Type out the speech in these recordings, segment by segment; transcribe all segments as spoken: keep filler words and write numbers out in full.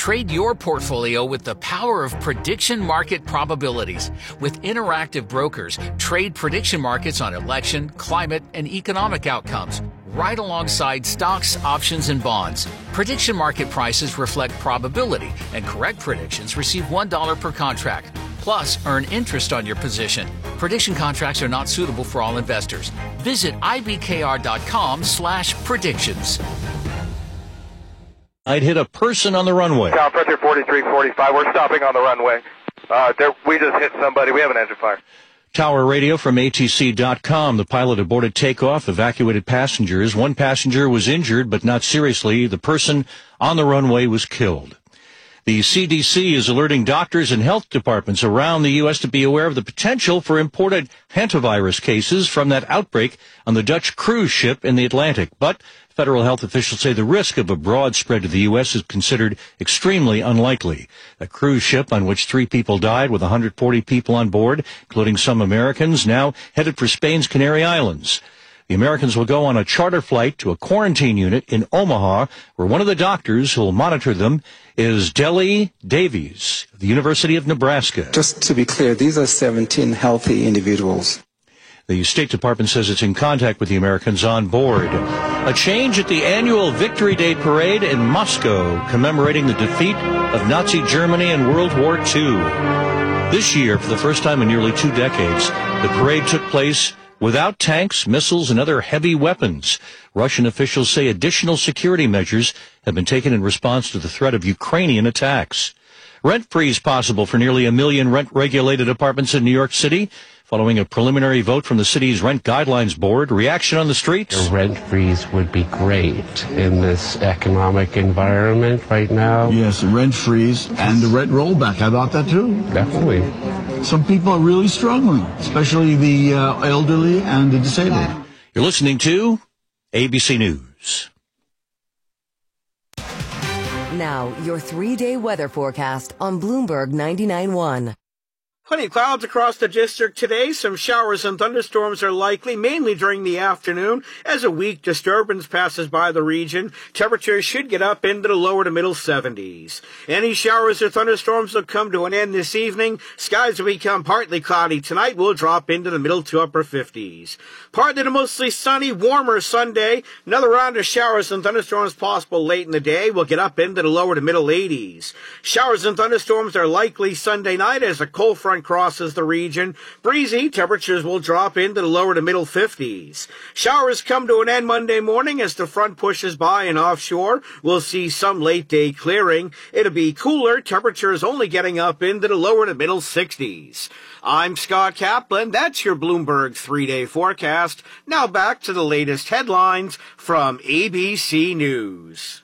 Trade your portfolio with the power of prediction market probabilities. With Interactive Brokers, trade prediction markets on election, climate, and economic outcomes, right alongside stocks, options, and bonds. Prediction market prices reflect probability, and correct predictions receive one dollar per contract. Plus, earn interest on your position. Prediction contracts are not suitable for all investors. Visit ibkr.com slash predictions. I'd hit a person on the runway. Tower pressure forty-three forty-five. We're stopping on the runway. Uh, there, we just hit somebody. We have an engine fire. Tower radio from A T C dot com. The pilot aborted takeoff, evacuated passengers. One passenger was injured, but not seriously. The person on the runway was killed. The C D C is alerting doctors and health departments around the U S to be aware of the potential for imported hantavirus cases from that outbreak on the Dutch cruise ship in the Atlantic. But federal health officials say the risk of a broad spread to the U S is considered extremely unlikely. A cruise ship on which three people died with one hundred forty people on board, including some Americans, now headed for Spain's Canary Islands. The Americans will go on a charter flight to a quarantine unit in Omaha, where one of the doctors who will monitor them is Deli Davies, of the University of Nebraska. Just to be clear, these are seventeen healthy individuals. The State Department says it's in contact with the Americans on board. A change at the annual Victory Day parade in Moscow, commemorating the defeat of Nazi Germany in World War Two. This year, for the first time in nearly two decades, the parade took place without tanks, missiles, and other heavy weapons. Russian officials say additional security measures have been taken in response to the threat of Ukrainian attacks. Rent freeze possible for nearly a million rent-regulated apartments in New York City, following a preliminary vote from the city's Rent Guidelines Board. Reaction on the streets? A rent freeze would be great in this economic environment right now. Yes, a rent freeze and the rent rollback. I thought that too. Definitely. Some people are really struggling, especially the uh, elderly and the disabled. You're listening to A B C News. Now, your three-day weather forecast on Bloomberg ninety-nine point one. Plenty of clouds across the district today. Some showers and thunderstorms are likely, mainly during the afternoon. As a weak disturbance passes by the region, temperatures should get up into the lower to middle seventies. Any showers or thunderstorms will come to an end this evening. Skies will become partly cloudy tonight. Will drop into the middle to upper fifties. Partly to mostly sunny, warmer Sunday. Another round of showers and thunderstorms possible late in the day. Will get up into the lower to middle eighties. Showers and thunderstorms are likely Sunday night as a cold front crosses the region. Breezy, temperatures will drop into the lower to middle fifties. Showers come to an end Monday morning as the front pushes by and offshore. We'll see some late day clearing. It'll be cooler, temperatures only getting up into the lower to middle sixties. I'm Scott Kaplan. That's your Bloomberg three-day forecast. Now back to the latest headlines from A B C News.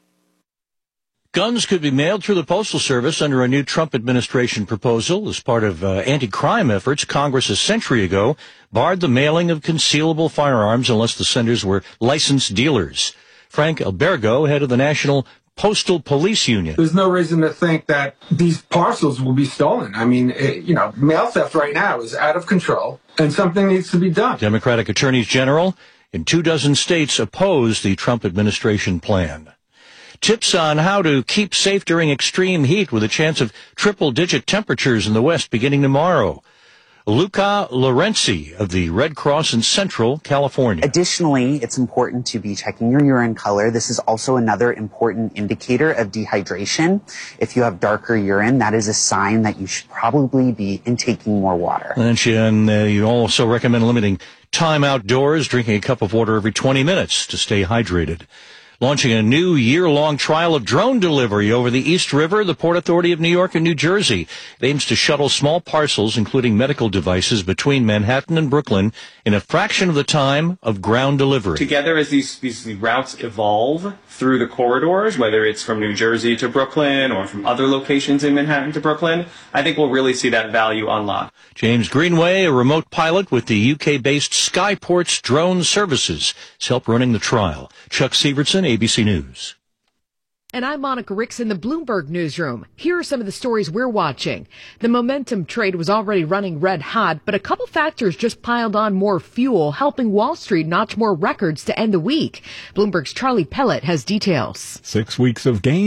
Guns could be mailed through the Postal Service under a new Trump administration proposal. As part of uh, anti-crime efforts, Congress a century ago barred the mailing of concealable firearms unless the senders were licensed dealers. Frank Albergo, head of the National Postal Police Union. There's no reason to think that these parcels will be stolen. I mean, it, you know, mail theft right now is out of control, and something needs to be done. Democratic attorneys general in two dozen states oppose the Trump administration plan. Tips on how to keep safe during extreme heat with a chance of triple-digit temperatures in the West beginning tomorrow. Luca Lorenzi of the Red Cross in Central California. Additionally, it's important to be checking your urine color. This is also another important indicator of dehydration. If you have darker urine, that is a sign that you should probably be intaking more water. And, she, and uh, you also recommend limiting time outdoors, drinking a cup of water every twenty minutes to stay hydrated. Launching a new year-long trial of drone delivery over the East River, the Port Authority of New York and New Jersey. It aims to shuttle small parcels, including medical devices, between Manhattan and Brooklyn in a fraction of the time of ground delivery. Together, as these, these routes evolve through the corridors, whether it's from New Jersey to Brooklyn or from other locations in Manhattan to Brooklyn, I think we'll really see that value unlocked. James Greenway, a remote pilot with the U K-based Skyports Drone Services, has helped running the trial. Chuck Sievertson, A B C News. And I'm Monica Ricks in the Bloomberg newsroom. Here are some of the stories we're watching. The momentum trade was already running red hot, but a couple factors just piled on more fuel, helping Wall Street notch more records to end the week. Bloomberg's Charlie Pellet has details. Six weeks of gains.